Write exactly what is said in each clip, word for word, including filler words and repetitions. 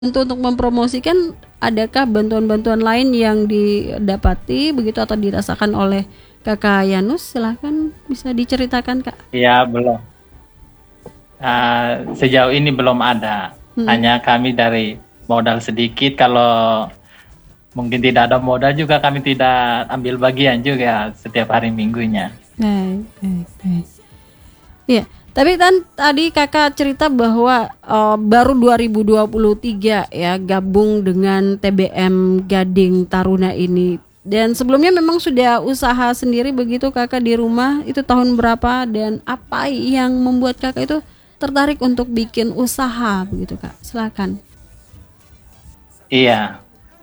Untuk untuk mempromosikan, adakah bantuan-bantuan lain yang didapati begitu atau dirasakan oleh Kakak Yanus? Silahkan bisa diceritakan, Kak. Ya, belum. Uh, sejauh ini belum ada. Hmm. Hanya kami dari modal sedikit. Kalau mungkin tidak ada modal juga, kami tidak ambil bagian juga setiap hari minggunya. Baik, baik, baik. Iya. Tapi kan tadi Kakak cerita bahwa uh, baru dua ribu dua puluh tiga ya gabung dengan T B M Gading Taruna ini. Dan sebelumnya memang sudah usaha sendiri begitu Kakak di rumah. Itu tahun berapa dan apa yang membuat Kakak itu tertarik untuk bikin usaha begitu, Kak? Silakan. Iya.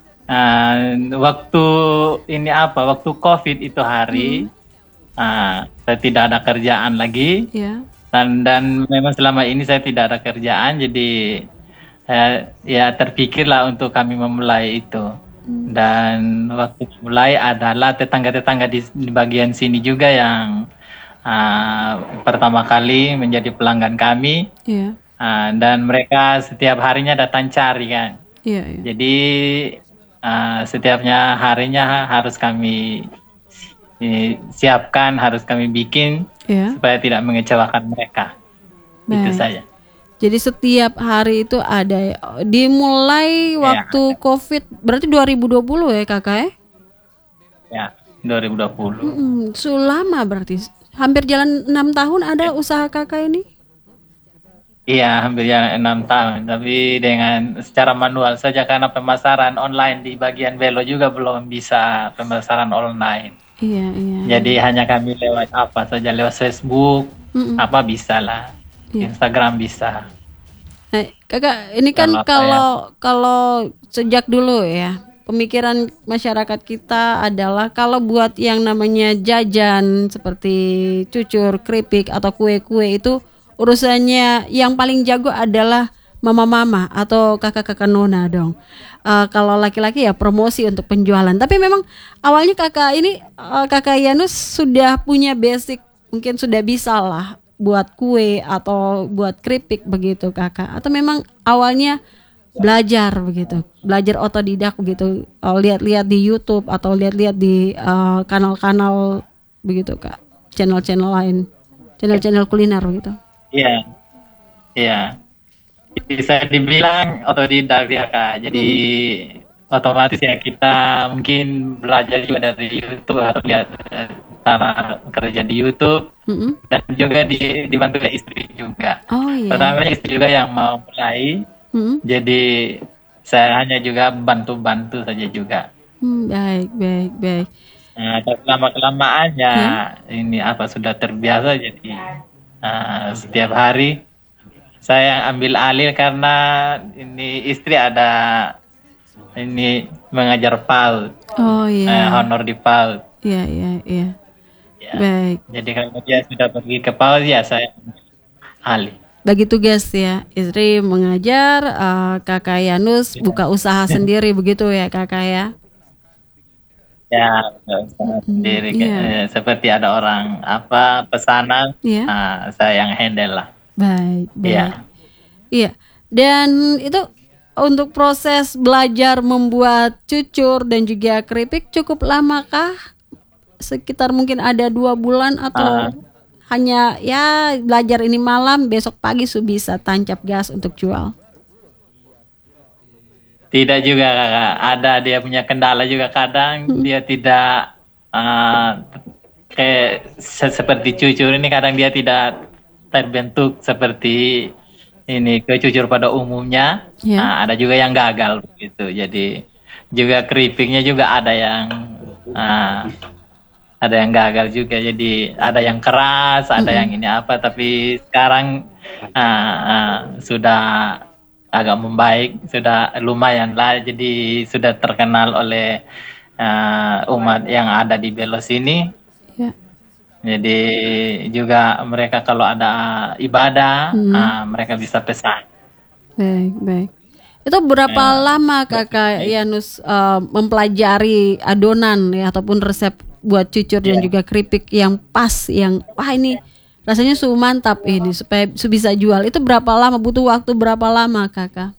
Uh, waktu ini apa? Waktu COVID itu hari hmm. uh, saya tidak ada kerjaan lagi. Iya. Dan, dan memang selama ini saya tidak ada kerjaan, jadi eh, ya terpikirlah untuk kami memulai itu. Hmm. Dan waktu mulai adalah tetangga-tetangga di, di bagian sini juga yang uh, pertama kali menjadi pelanggan kami. Yeah. Uh, dan mereka setiap harinya datang cari kan. Yeah, yeah. Jadi uh, setiapnya harinya harus kami siapkan, harus kami bikin ya, supaya tidak mengecewakan mereka. Baik. Itu saja. Jadi setiap hari itu ada. Dimulai waktu ya, COVID berarti dua ribu dua puluh ya Kakak ya? Ya, dua ribu dua puluh. Hmm, selama berarti hampir jalan enam tahun ada ya, usaha Kakak ini? Iya, hampir jalan enam tahun. Tapi dengan secara manual saja karena pemasaran online di bagian Belo juga belum bisa pemasaran online. Iya, iya. Jadi iya. hanya kami lewat apa saja, lewat Facebook, Mm-mm. apa bisa lah, iya. Instagram bisa. Nah, Kakak, ini kan kalau kalau sejak dulu ya, pemikiran masyarakat kita adalah kalau buat yang namanya jajan seperti cucur, keripik atau kue-kue itu urusannya yang paling jago adalah mama-mama atau kakak-kakak nona dong. Uh, kalau laki-laki ya promosi untuk penjualan. Tapi memang awalnya kakak ini uh, Kakak Yanus sudah punya basic, mungkin sudah bisa lah buat kue atau buat keripik begitu Kakak. Atau memang awalnya belajar begitu, belajar otodidak begitu, uh, lihat-lihat di YouTube atau lihat-lihat di uh, kanal-kanal begitu Kak, channel-channel lain, channel-channel kuliner begitu. Iya, iya. Bisa dibilang otodidak ya Kak, jadi hmm. otomatis ya kita mungkin belajar juga dari YouTube atau lihat cara kerja di YouTube hmm. dan juga di, dibantu oleh istri juga. Oh, iya. Pertama istri juga yang mau mulai, hmm. jadi saya hanya juga bantu-bantu saja juga. Hmm, baik, baik, baik. Nah, lama-kelamaan ya hmm. ini apa sudah terbiasa jadi uh, setiap hari saya ambil alih karena ini istri ada ini mengajar PAUD. Oh iya. Eh, honor di PAUD. Iya iya iya. Ya. Baik. Jadi kalau dia sudah pergi ke PAUD ya saya ambil alih. Bagi tugas ya, istri mengajar, uh, Kakak Yanus ya. Buka usaha sendiri begitu ya Kakak ya? Ya, usaha hmm, sendiri. Ya. Seperti ada orang apa pesanan, ya. Nah, saya yang handle lah. Baik, baik. Iya. Iya. Dan itu untuk proses belajar membuat cucur dan juga keripik cukup lamakah? Sekitar mungkin ada dua bulan atau uh. hanya ya belajar ini malam, besok pagi sudah bisa tancap gas untuk jual? Tidak juga Kakak. Ada dia punya kendala juga kadang hmm. dia tidak uh, kayak seperti cucur ini kadang dia tidak terbentuk seperti ini kecucur pada umumnya. Yeah. Nah, ada juga yang gagal begitu. Jadi juga keripiknya juga ada yang uh, ada yang gagal juga. Jadi ada yang keras, ada mm-hmm. yang ini apa. Tapi sekarang uh, uh, sudah agak membaik, sudah lumayan lah. Jadi sudah terkenal oleh uh, umat yang ada di Belos ini. Yeah. Jadi juga mereka kalau ada ibadah, hmm. uh, mereka bisa pesan. Baik, baik. Itu berapa ya, lama Kakak Yanus uh, mempelajari adonan ya ataupun resep buat cucur ya. Dan juga keripik yang pas, yang wah ini rasanya su mantap ini supaya su bisa jual. Itu berapa lama? Butuh waktu berapa lama Kakak?